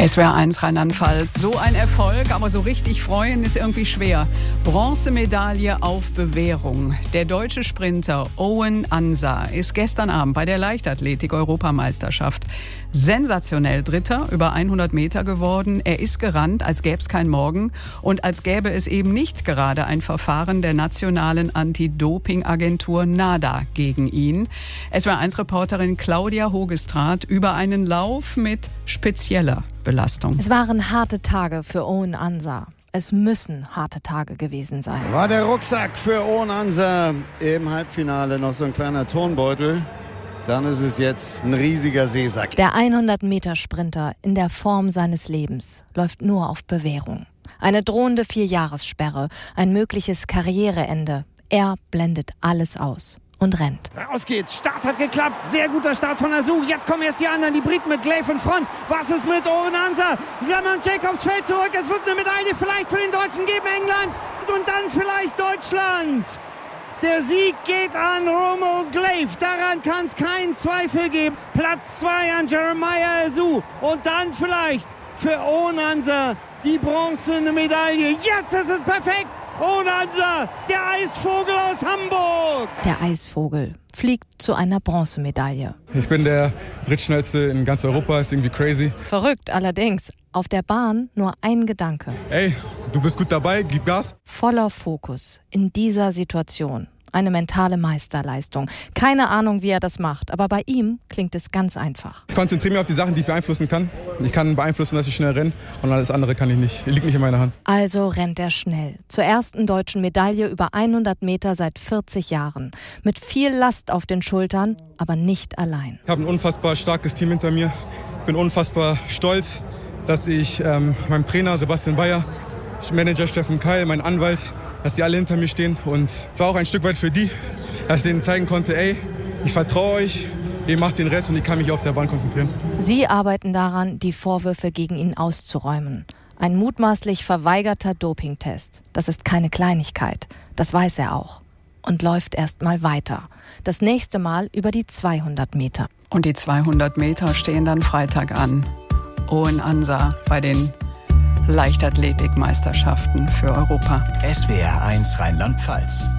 SWR 1 Rheinland-Pfalz. So ein Erfolg, aber so richtig freuen ist irgendwie schwer. Bronzemedaille auf Bewährung. Der deutsche Sprinter Owen Ansa ist gestern Abend bei der Leichtathletik-Europameisterschaft sensationell Dritter über 100 Meter geworden. Er ist gerannt, als gäbe es kein Morgen und als gäbe es eben nicht gerade ein Verfahren der nationalen Anti-Doping-Agentur NADA gegen ihn. SWR 1-Reporterin Claudia Hogestrat über einen Lauf mit spezieller Belastung. Es waren harte Tage für Owen Ansa. Es müssen harte Tage gewesen sein. War der Rucksack für Owen Ansa im Halbfinale noch so ein kleiner Turnbeutel? Dann ist es jetzt ein riesiger Seesack. Der 100-Meter-Sprinter in der Form seines Lebens läuft nur auf Bewährung. Eine drohende 4-Jahressperre, ein mögliches Karriereende. Er blendet alles aus und rennt. Raus geht's. Start hat geklappt. Sehr guter Start von Azu. Jetzt kommen erst die anderen. Die Briten mit Glaive in Front. Was ist mit Owen Ansa? Lemon Jacobs fällt zurück. Es wird eine Medaille vielleicht für den Deutschen geben. England und dann vielleicht Deutschland. Der Sieg geht an Romo Glaive. Daran kann es keinen Zweifel geben. Platz 2 an Jeremiah Azu. Und dann vielleicht für Owen Ansa die bronzene Medaille. Jetzt ist es perfekt. Owen Ansa, der Eisvogel aus Hamburg. Der Eisvogel fliegt zu einer Bronzemedaille. Ich bin der drittschnellste in ganz Europa, ist irgendwie crazy. Verrückt allerdings. Auf der Bahn nur ein Gedanke. Ey, du bist gut dabei, gib Gas. Voller Fokus in dieser Situation. Eine mentale Meisterleistung. Keine Ahnung, wie er das macht, aber bei ihm klingt es ganz einfach. Ich konzentriere mich auf die Sachen, die ich beeinflussen kann. Ich kann beeinflussen, dass ich schnell renne und alles andere kann ich nicht. Liegt nicht in meiner Hand. Also rennt er schnell. Zur ersten deutschen Medaille über 100 Meter seit 40 Jahren. Mit viel Last auf den Schultern, aber nicht allein. Ich habe ein unfassbar starkes Team hinter mir. Ich bin unfassbar stolz, dass ich meinem Trainer Sebastian Bayer, Manager Steffen Keil, mein Anwalt, dass die alle hinter mir stehen. Und ich war auch ein Stück weit für die, dass ich denen zeigen konnte, ey, ich vertraue euch, ihr macht den Rest und ich kann mich auf der Bahn konzentrieren. Sie arbeiten daran, die Vorwürfe gegen ihn auszuräumen. Ein mutmaßlich verweigerter Dopingtest. Das ist keine Kleinigkeit. Das weiß er auch. Und läuft erst mal weiter. Das nächste Mal über die 200 Meter. Und die 200 Meter stehen dann Freitag an. Owen Ansa bei den Leichtathletikmeisterschaften für Europa. SWR 1 Rheinland-Pfalz.